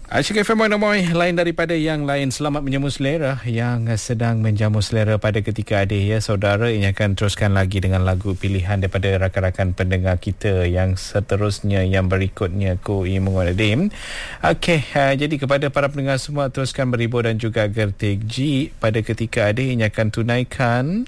Asyik FM Moy lain daripada yang lain. Selamat menjamu selera yang sedang menjamu selera pada ketika ada ya saudara. Ini akan teruskan lagi dengan lagu pilihan daripada rakan-rakan pendengar kita yang seterusnya, yang berikutnya Ko Imungodim. Okey, jadi kepada para pendengar semua, teruskan berhibur dan juga gertik G pada ketika ada. Ini akan tunaikan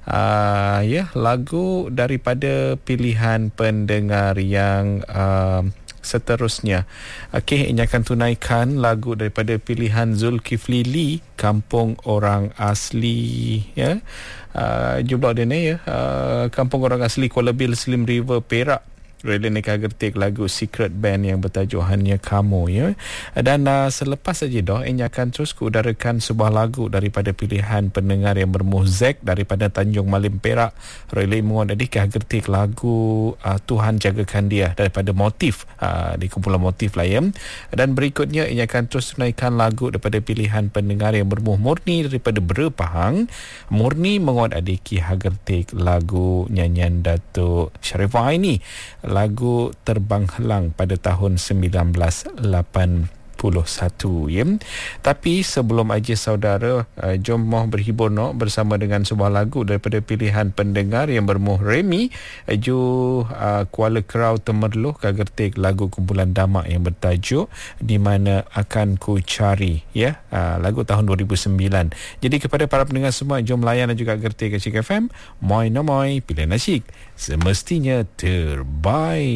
lagu daripada pilihan pendengar yang seterusnya. Okey, ini akan tunaikan lagu daripada pilihan Zulkifli Lee, Kampung Orang Asli ya. Jumlah dia ni ya, Kampung Orang Asli Kuala Bil Slim River Perak. Rela Neka Gertik lagu Secret Band yang bertajuk Hanya Kamu ya. Dan selepas saja ini akan terus keudarakan sebuah lagu daripada pilihan pendengar yang bermuh Zack daripada Tanjung Malim Perak. Rela Mungon Adikah Gertik lagu Tuhan Jagakan Dia daripada Motif, di kumpulan Motif lah ya. Dan berikutnya ini akan terus tunaikan lagu daripada pilihan pendengar yang bermuh Murni daripada Bera Pahang. Murni Mungon Adiki Hagertik lagu nyanyian Datuk Sharifah Aini, lagu Terbang Helang pada tahun 1981 ya. Tapi sebelum aja saudara, jom mau berhibur bersama dengan sebuah lagu daripada pilihan pendengar yang bermuh Remy Kuala Kerau Temerloh Kagertik lagu kumpulan Damak yang bertajuk Di Mana Akan Ku Cari ya. Lagu tahun 2009. Jadi kepada para pendengar semua, jom layan dan juga gertik Asyik FM. Moy no moy, pilihan asyik semestinya terbaik.